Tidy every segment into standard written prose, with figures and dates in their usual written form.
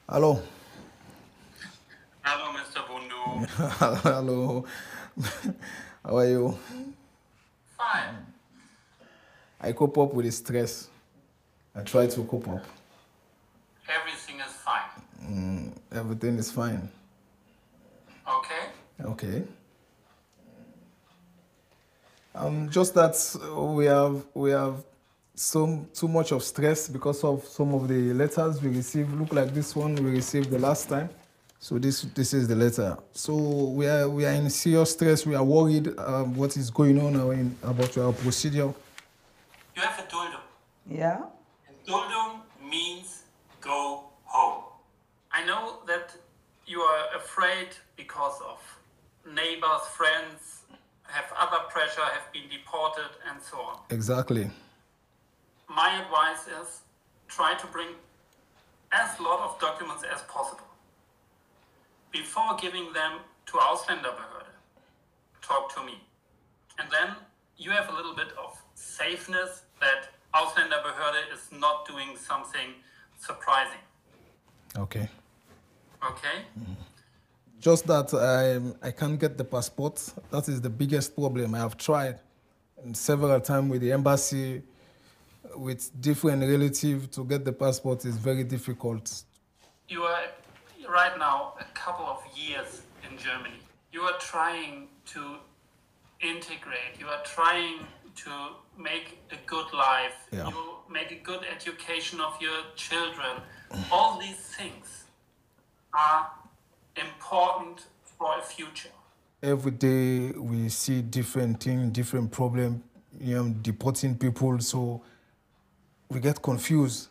Hello. Hello, Mr. Bundu. Hello. How are you? Fine. I cope up with the stress. I try to cope up. Everything is fine. Everything is fine. Okay? Okay. Just that we have too much of stress because of some of the letters we received. Look like this one we received the last time. So this is the letter. So we are in serious stress. We are worried what is going on about our procedure. You have a Duldung. Yeah? Duldung means go home. I know that you are afraid because of neighbors, friends, have other pressure, have been deported, and so on. Exactly. My advice is try to bring as lot of documents as possible. Before giving them to Ausländerbehörde, talk to me. And then you have a little bit of safeness that Ausländerbehörde is not doing something surprising. Okay. Okay? Just that I can't get the passport. That is the biggest problem. I have tried several times with the embassy, with different relatives to get the passport is very difficult. You are right now a couple of years in Germany. You are trying to integrate. You are trying to make a good life. Yeah. You make a good education of your children. All these things are important for a future. Every day we see different things, different problems, deporting people, so we get confused.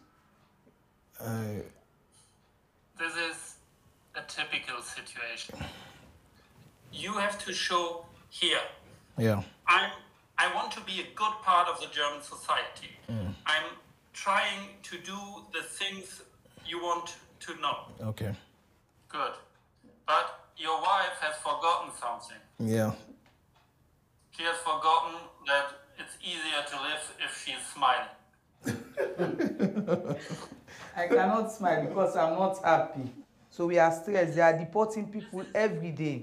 This is a typical situation. You have to show here. Yeah. I want to be a good part of the German society. I'm trying to do the things you want to know. Okay. Good. But your wife has forgotten something. Yeah. She has forgotten that it's easier to live if she's smiling. I cannot smile because I'm not happy. So we are stressed. They are deporting people every day.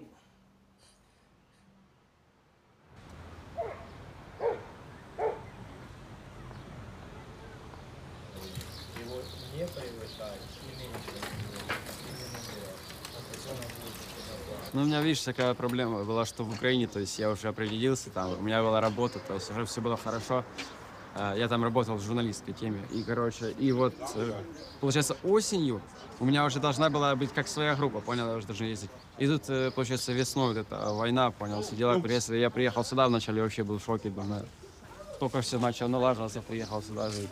Ну, у меня, видишь, такая проблема была, что в Украине, то есть я уже определился, там, у меня была работа, то есть уже все было хорошо. Я там работал в журналистской теме. И, короче, и вот, получается, осенью у меня уже должна была быть как своя группа, понял, я уже должен ездить. И тут, получается, весной вот эта война, понял, все дела, я приехал сюда, вначале вообще был в шоке, думаю, только все начало налаживаться, я приехал сюда жить.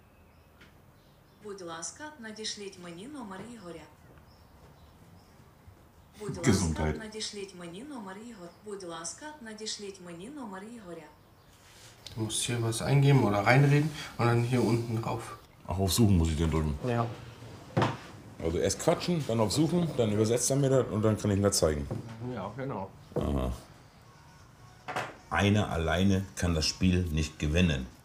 Будь ласка, надішліть мені номер Ігоря. Будь ласка, Gesundheit. надішліть мені номер Ігоря. Будь ласка, надішліть мені номер Ігоря. Du musst hier was eingeben oder reinreden und dann hier unten drauf. Ach, auf Suchen muss ich den drücken. Ja. Also erst quatschen, dann auf Suchen, dann übersetzt er mir das und dann kann ich ihm das zeigen. Ja, genau. Einer alleine kann das Spiel nicht gewinnen.